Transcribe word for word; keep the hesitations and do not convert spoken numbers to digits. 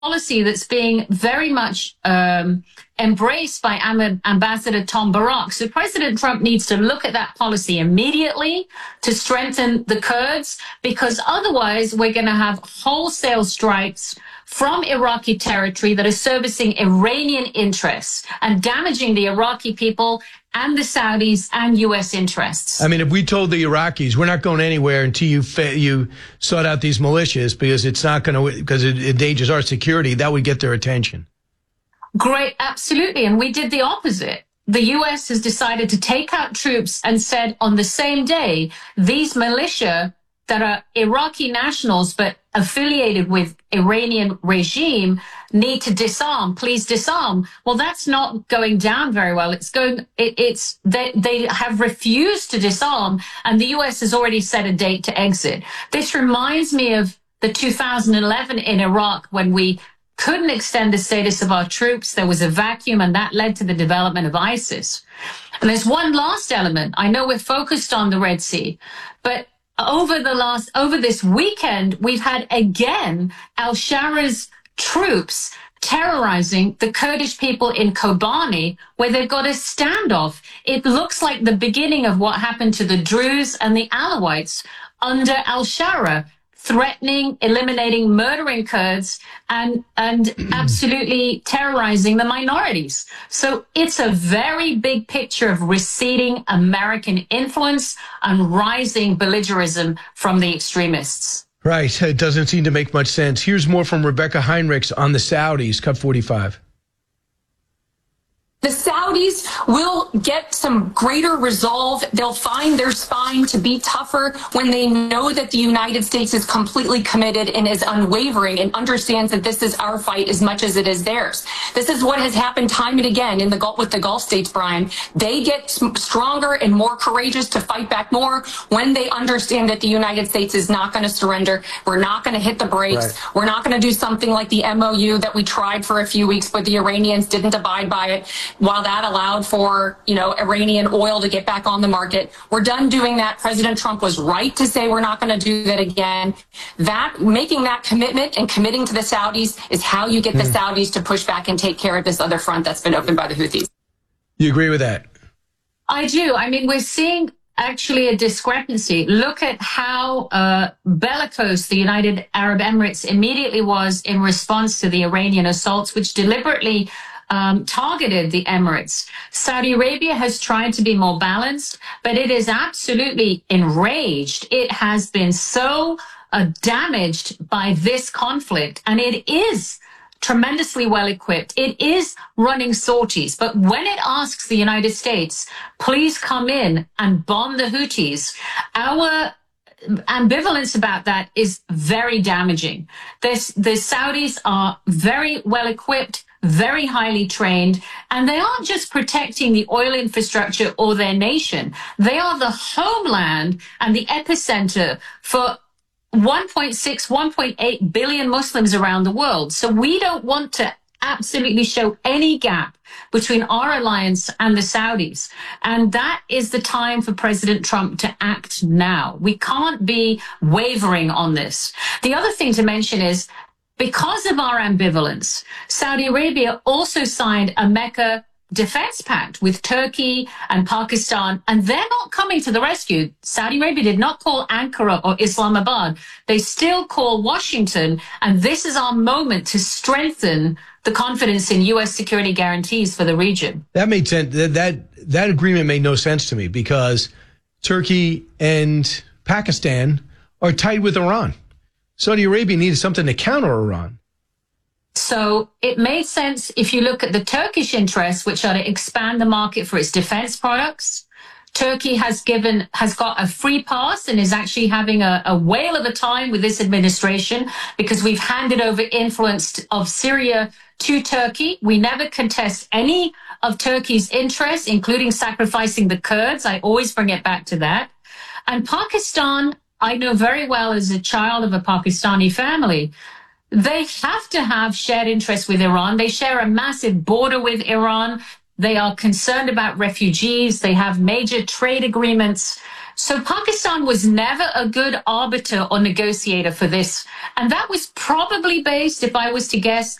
policy that's being very much um, embraced by Am- Ambassador Tom Barak. So President Trump needs to look at that policy immediately to strengthen the Kurds, because otherwise we're going to have wholesale strikes from Iraqi territory that are servicing Iranian interests and damaging the Iraqi people and the Saudis and U S interests. I mean, if we told the Iraqis, we're not going anywhere until you fa- you sort out these militias because it's not going to, because it endangers our security, that would get their attention. Great, absolutely. And we did the opposite. The U S has decided to take out troops and said on the same day, these militia that are Iraqi nationals but affiliated with Iranian regime need to disarm. Please disarm. Well, that's not going down very well. It's going. It, it's they they have refused to disarm, and the U S has already set a date to exit. This reminds me of the two thousand eleven in Iraq when we couldn't extend the status of our troops. There was a vacuum, and that led to the development of ISIS. And there's one last element. I know we're focused on the Red Sea, but over the last, over this weekend, we've had again al-Shara's troops terrorizing the Kurdish people in Kobani, where they've got a standoff. It looks like the beginning of what happened to the Druze and the Alawites under al-Shara, threatening, eliminating, murdering Kurds, and and absolutely terrorizing the minorities. So it's a very big picture of receding American influence and rising belligerism from the extremists. Right. It doesn't seem to make much sense. Here's more from Rebecca Heinrichs on the Saudis, Cut forty-five. The Saudis will get some greater resolve. They'll find their spine to be tougher when they know that the United States is completely committed and is unwavering and understands that this is our fight as much as it is theirs. This is what has happened time and again in the Gulf with the Gulf states, Brian. They get stronger and more courageous to fight back more when they understand that the United States is not going to surrender. We're not going to hit the brakes. Right. We're not going to do something like the M O U that we tried for a few weeks, but the Iranians didn't abide by it. While that allowed for, you know, Iranian oil to get back on the market, we're done doing that. President Trump was right to say we're not going to do that again. That making that commitment and committing to the Saudis is how you get mm. the Saudis to push back and take care of this other front that's been opened by the Houthis. You agree with that? I do. I mean, we're seeing actually a discrepancy. Look at how uh, bellicose the United Arab Emirates immediately was in response to the Iranian assaults, which deliberately Um, targeted the Emirates. Saudi Arabia has tried to be more balanced, but it is absolutely enraged. It has been so uh, damaged by this conflict, and it is tremendously well equipped. It is running sorties, but when it asks the United States, please come in and bomb the Houthis, our ambivalence about that is very damaging. This, the Saudis are very well equipped, very highly trained, and they aren't just protecting the oil infrastructure or their nation. They are the homeland and the epicenter for one point six, one point eight billion Muslims around the world. So we don't want to absolutely show any gap between our alliance and the Saudis. And that is the time for President Trump to act now. We can't be wavering on this. The other thing to mention is, because of our ambivalence, Saudi Arabia also signed a Mecca defense pact with Turkey and Pakistan, and they're not coming to the rescue. Saudi Arabia did not call Ankara or Islamabad. They still call Washington, and this is our moment to strengthen the confidence in U S security guarantees for the region. That made sense. That, that, that agreement made no sense to me because Turkey and Pakistan are tied with Iran. Saudi Arabia needed something to counter Iran. So it made sense if you look at the Turkish interests, which are to expand the market for its defense products. Turkey has given, has got a free pass and is actually having a, a whale of a time with this administration because we've handed over influence of Syria to Turkey. We never contest any of Turkey's interests, including sacrificing the Kurds. I always bring it back to that. And Pakistan, I know very well as a child of a Pakistani family, they have to have shared interests with Iran. They share a massive border with Iran. They are concerned about refugees. They have major trade agreements. So Pakistan was never a good arbiter or negotiator for this. And that was probably based, if I was to guess,